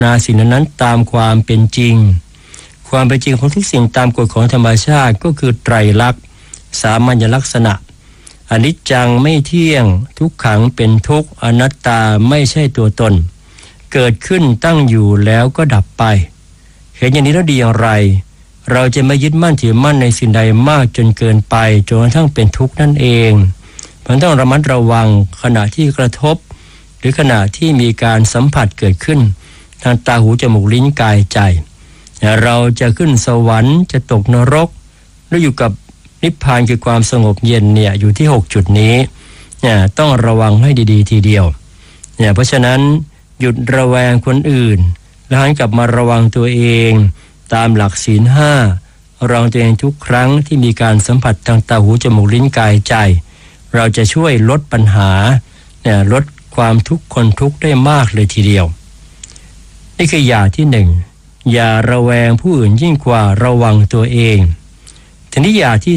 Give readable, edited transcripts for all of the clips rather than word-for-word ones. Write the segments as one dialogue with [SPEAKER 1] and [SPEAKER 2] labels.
[SPEAKER 1] นาสิ่งนั้นตามความเป็นจริงความเป็นจริงของทุกสิ่งตามกฎของธรรมชาติก็คือไตรลักษณ์สามัญลักษณะอนิจจังไม่เที่ยงทุกขังเป็นทุกข์อนัตตาไม่ใช่ตัวตนเกิดขึ้นตั้งอยู่แล้วก็ดับไปเห็นอย่างนี้แล้วดีอย่างไรเราจะไม่ยึดมั่นถือมั่นในสิ่งใดมากจนเกินไปจนกระทั่งเป็นทุกข์นั่นเองมันต้องระมัดระวังขณะที่กระทบหรือขณะที่มีการสัมผัสเกิดขึ้นทางตาหูจมูกลิ้นกายใจเราจะขึ้นสวรรค์จะตกนรกหรืออยู่กับนิพพานคือความสงบเย็นเนี่ยอยู่ที่6จุดนี้ต้องระวังให้ดีๆทีเดียวเพราะฉะนั้นหยุดระแวงคนอื่นแล้วหันกลับมาระวังตัวเองตามหลักศีล5ระวังตัวเองทุกครั้งที่มีการสัมผัสทางตาหูจมูกลิ้นกายใจเราจะช่วยลดปัญหาลดความทุกข์คนทุกข์ได้มากเลยทีเดียวนี่คืออย่างที่1อย่าระแวงผู้อื่นยิ่งกว่าระวังตัวเองทีนี้อย่างที่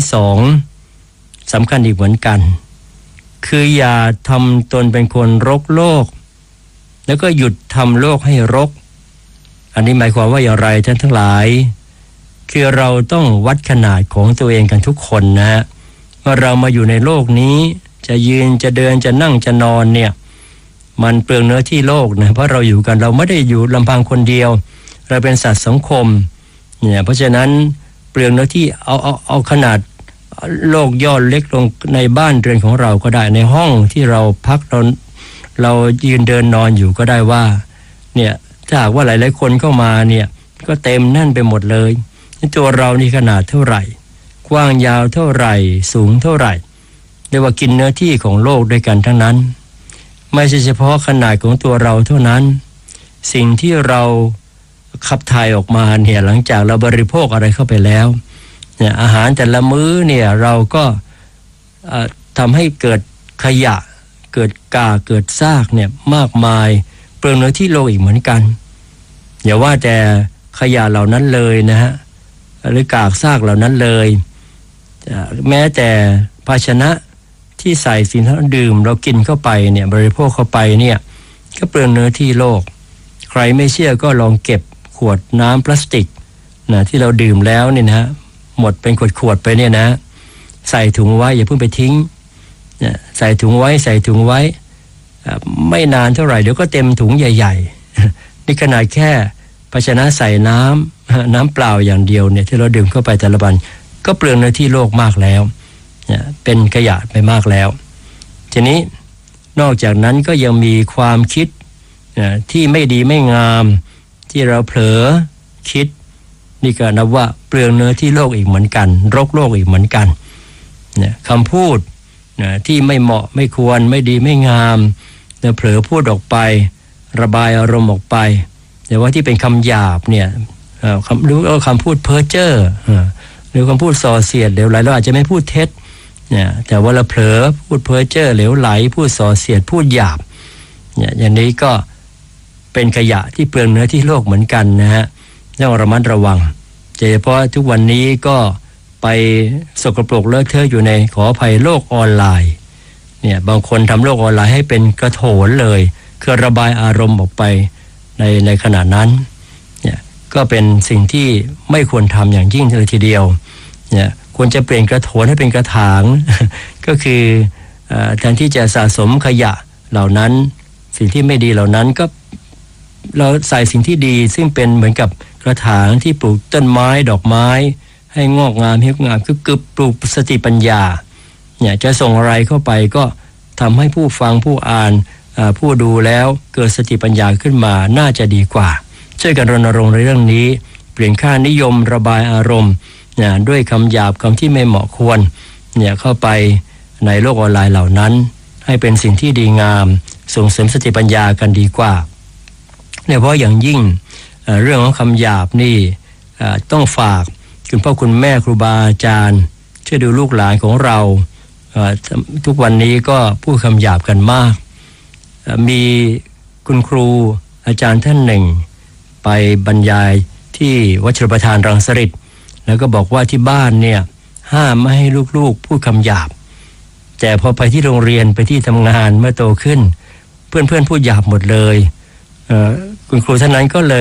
[SPEAKER 1] 2สำคัญอีกเหมือนกันคืออย่าทำตนเป็นคนรกโลกแล้วก็หยุดทำโลกให้รกอันนี้หมายความว่าอย่างไรท่านทั้งหลายคือเราต้องวัดขนาดของตัวเองกันทุกคนนะว่าเรามาอยู่ในโลกนี้จะยืนจะเดินจะนั่งจะนอนเนี่ยมันเปลืองเนื้อที่โลกนะเพราะเราอยู่กันเราไม่ได้อยู่ลำพังคนเดียวเราเป็นสัตว์สังคมเนี่ยเพราะฉะนั้นเปลืองเนื้อที่เอาขนาดโลกย่อเล็กลงในบ้านเรือนของเราก็ได้ในห้องที่เราพักเรายืนเดินนอนอยู่ก็ได้ว่าเนี่ยถ้าหากว่าหลายๆคนเข้ามาเนี่ยก็เต็มแน่นไปหมดเลยตัวเรานี่ขนาดเท่าไหร่กว้างยาวเท่าไหร่สูงเท่าไหร่เรียกว่ากินเนื้อที่ของโลกด้วยกันทั้งนั้นไม่ใช่เฉพาะขนาดของตัวเราเท่านั้นสิ่งที่เราขับถ่ายออกมาเนี่ยหลังจากเราบริโภคอะไรเข้าไปแล้วเนี่ยอาหารแต่ละมื้อเนี่ยเราก็ทำให้เกิดขยะเกิดกากเกิดซากเนี่ยมากมายเปลืองเนื้อที่โลกอีกเหมือนกันอย่าว่าแต่ขยะเหล่านั้นเลยนะฮะหรือกากซากเหล่านั้นเลยแม้แต่ภาชนะที่ใส่สิ่งที่เราดื่มเรากินเข้าไปเนี่ยบริโภคเข้าไปเนี่ยก็เปลืองเนื้อที่โลกใครไม่เชื่อก็ลองเก็บขวดน้ำพลาสติกนะที่เราดื่มแล้วเนี่ยนะหมดเป็นขวดไปเนี่ยนะใส่ถุงไว้อย่าเพิ่งไปทิ้งใส่ถุงไว้ไม่นานเท่าไหร่เดี๋ยวก็เต็มถุงใหญ่ๆนี่ขนาดแค่ภาชนะใส่น้ำเปล่าอย่างเดียวเนี่ยที่เราดื่มเข้าไปแต่ละวันก็เปลืองเนื้อที่โลกมากแล้วเป็นขยะไปมากแล้วทีนี้นอกจากนั้นก็ยังมีความคิดที่ไม่ดีไม่งามที่เราเผลอคิดนี่ก็นับว่าเปลืองเนื้อที่โลกอีกเหมือนกันรกโลกอีกเหมือนกันคำพูดที่ไม่เหมาะไม่ควรไม่ดีไม่งามเผลอพูดออกไประบายอารมณ์ออกไปแต่ว่าที่เป็นคำหยาบเนี่ยหรือคำพูดเพ้อเจ้อหรือคำพูดส่อเสียดเหลวไหลเราอาจจะไม่พูดเท็จแต่ว่าเราเผลอพูดเพ้อเจ้อเหลวไหลพูดส่อเสียดพูดหยาบอย่างนี้ก็เป็นขยะที่เปลืองเนื้อที่โลกเหมือนกันนะฮะต้องระมัดระวังโดยเฉพาะทุกวันนี้ก็ไปสกปรกเลอะเทอะอยู่ในขออภัยโลกออนไลน์เนี่ยบางคนทำโลกออนไลน์ให้เป็นกระโถนเลยคือระบายอารมณ์ออกไปในขณะนั้นเนี่ยก็เป็นสิ่งที่ไม่ควรทำอย่างยิ่งเลยทีเดียวเนี่ยควรจะเปลี่ยนกระโถนให้เป็นกระถาง ก็คือแทนที่จะสะสมขยะเหล่านั้นสิ่งที่ไม่ดีเหล่านั้นก็เราใส่สิ่งที่ดีซึ่งเป็นเหมือนกับกระถางที่ปลูกต้นไม้ดอกไม้ให้งอกงามให้งามคือปลูกสติปัญญาเนี่ยจะส่งอะไรเข้าไปก็ทำให้ผู้ฟังผู้อ่านผู้ดูแล้วเกิดสติปัญญาขึ้นมาน่าจะดีกว่าช่วยกันรณรงค์ในเรื่องนี้เปลี่ยนค่านิยมระบายอารมณ์ด้วยคำหยาบคำที่ไม่เหมาะควรเนี่ยเข้าไปในโลกออนไลน์เหล่านั้นให้เป็นสิ่งที่ดีงามส่งเสริมสติปัญญากันดีกว่าเนี่ยเพราะอย่างยิ่งเรื่องของคำหยาบนี่ต้องฝากคุณพ่อคุณแม่ครูบาอาจารย์ช่วยดูลูกหลานของเราทุกวันนี้ก็พูดคำหยาบกันมากมีคุณครูอาจารย์ท่านหนึ่งไปบรรยายที่วัดชลประทานรังสฤษฎ์แล้วก็บอกว่าที่บ้านเนี่ยห้ามไม่ให้ลูกๆพูดคำหยาบแต่พอไปที่โรงเรียนไปที่ทำงานเมื่อโตขึ้นเพื่อนๆพูดหยาบหมดเลยคุณครูท่านนั้นก็เลย